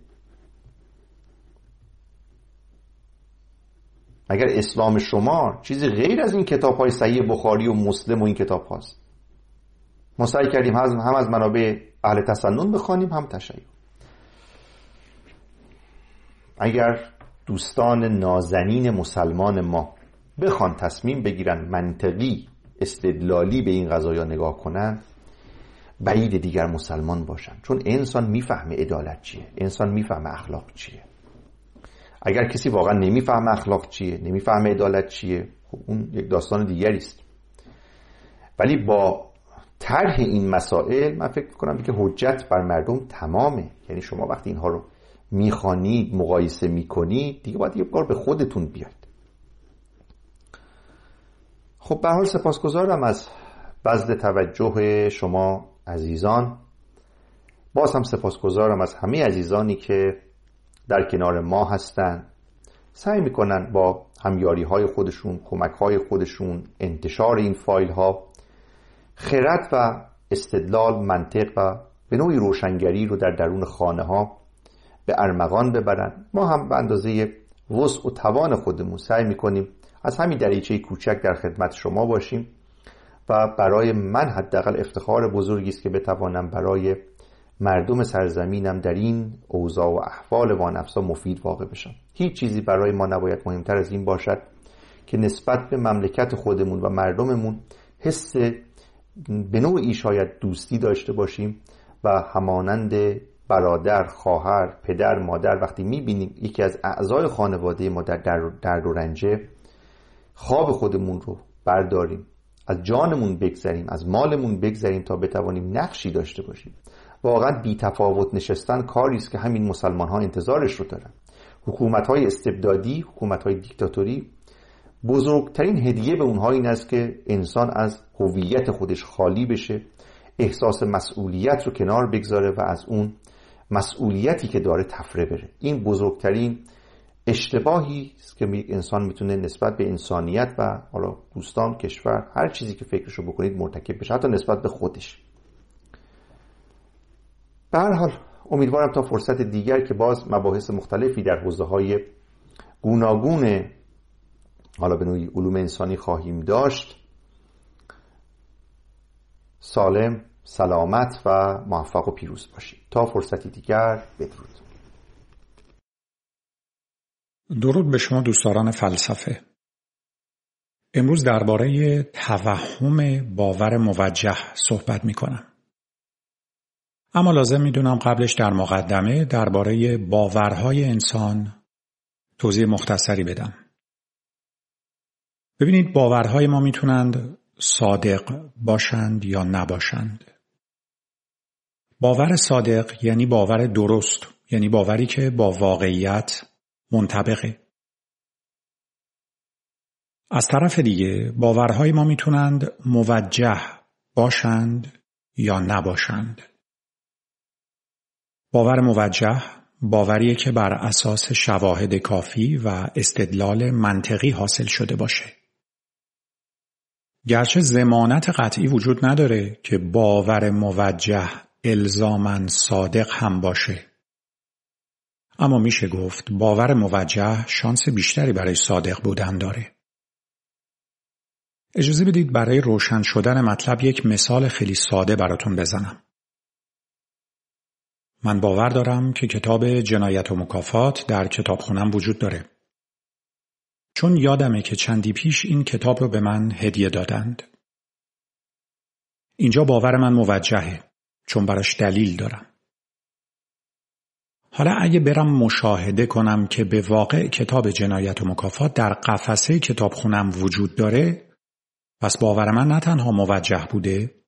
اگر اسلام شما چیزی غیر از این کتاب‌های صحیح بخاری و مسلم و این کتاب هاست، ما سعی کردیم هم از منابع اهل تسنن بخوانیم هم تشیع. اگر دوستان نازنین مسلمان ما بخوان تصمیم بگیرن منطقی استدلالی به این قضایا نگاه کنن، بعید دیگر مسلمان باشن. چون انسان میفهمه عدالت چیه، انسان میفهمه اخلاق چیه. اگر کسی واقعا نمیفهمه اخلاق چیه، نمیفهمه عدالت چیه، خب اون یک داستان دیگری است. ولی با طرح این مسائل من فکر میکنم که حجت بر مردم تمامه. یعنی شما وقتی اینها رو میخوانید، مقایسه میکنید، دیگه باید یه بار به خودتون بیاید. خب به حال سپاسگزارم از بذل توجه شما عزیزان. باز هم سپاسگزارم از همه عزیزانی که در کنار ما هستن، سعی میکنن با همیاری های خودشون، کمک های خودشون، انتشار این فایل ها خرد و استدلال، منطق و به نوعی روشنگری رو در درون خانه ها به ارمغان ببرن. ما هم به اندازه وسع و توان خودمون سعی میکنیم از همین دریچه کوچک در خدمت شما باشیم و برای من حداقل افتخار بزرگی است که بتوانم برای مردم سرزمینم در این اوضاع و احوال وانفسا مفید واقع بشم. هیچ چیزی برای ما نباید مهمتر از این باشد که نسبت به مملکت خودمون و مردممون حس به نوعی شاید دوستی داشته باشیم و همانند برادر، خواهر، پدر، مادر وقتی میبینیم یکی از اعضای خانواده ما در درد و رنجه، خواب خودمون رو برداریم، از جانمون بگذریم، از مالمون بگذریم تا بتوانیم نقشی داشته باشیم. واقعا بی تفاوت نشستن کاری است که همین مسلمان ها انتظارش رو دارن. حکومت های استبدادی، حکومت های دیکتاتوری، بزرگترین هدیه به اونها این است که انسان از هویت خودش خالی بشه، احساس مسئولیت رو کنار بگذاره و از اون مسئولیتی که داره تفره بره. این بزرگترین اشتباهی است که انسان میتونه نسبت به انسانیت و حالا دوستان، کشور، هر چیزی که فکرشو بکنید مرتکب بشه، حتی نسبت به خودش. به هر حال امیدوارم تا فرصت دیگر که باز مباحث مختلفی در حوزه‌های گوناگون حالا به نوعی علوم انسانی خواهیم داشت، سالم، سلامت و موفق و پیروز باشید. تا فرصتی دیگر، بدرود. درود به شما دوستداران فلسفه. امروز درباره توهم باور موجه صحبت می کنم. اما لازم می دونم قبلش در مقدمه درباره باورهای انسان توضیح مختصری بدم. ببینید، باورهای ما می تونند صادق باشند یا نباشند. باور صادق یعنی باور درست، یعنی باوری که با واقعیت منطبقه. از طرف دیگه باورهای ما میتونند موجه باشند یا نباشند. باور موجه باوریه که بر اساس شواهد کافی و استدلال منطقی حاصل شده باشه. گرچه ضمانت قطعی وجود نداره که باور موجه الزاماً صادق هم باشه، اما میشه گفت باور موجه شانس بیشتری برای صادق بودن داره. اجازه بدید برای روشن شدن مطلب یک مثال خیلی ساده براتون بزنم. من باور دارم که کتاب جنایت و مکافات در کتابخونه‌ام وجود داره. چون یادمه که چندی پیش این کتاب رو به من هدیه دادند. اینجا باور من موجهه چون براش دلیل دارم. حالا اگه برم مشاهده کنم که به واقع کتاب جنایت و مکافات در قفسه کتابخونم وجود داره، پس باور من نه تنها موجه بوده